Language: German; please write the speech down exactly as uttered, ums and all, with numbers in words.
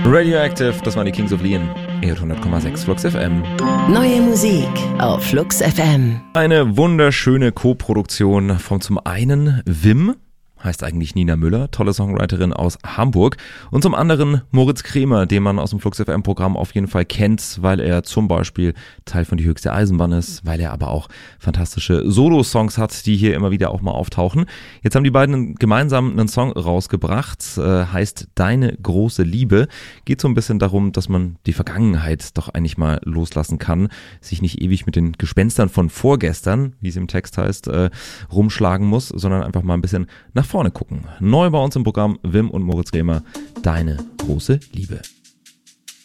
Radioactive, das waren die Kings of Leon. E hundert Komma sechs Flux F M. Neue Musik auf Flux F M. Eine wunderschöne Co-Produktion von zum einen Wim, heißt eigentlich Nina Müller, tolle Songwriterin aus Hamburg. Und zum anderen Moritz Kremer, den man aus dem Flux F M-Programm auf jeden Fall kennt, weil er zum Beispiel Teil von Die höchste Eisenbahn ist, weil er aber auch fantastische Solo-Songs hat, die hier immer wieder auch mal auftauchen. Jetzt haben die beiden gemeinsam einen Song rausgebracht, äh, heißt Deine große Liebe. Geht so ein bisschen darum, dass man die Vergangenheit doch eigentlich mal loslassen kann, sich nicht ewig mit den Gespenstern von vorgestern, wie es im Text heißt, äh, rumschlagen muss, sondern einfach mal ein bisschen nach vorne gucken. Neu bei uns im Programm Wim und Moritz Kremer, Deine große Liebe.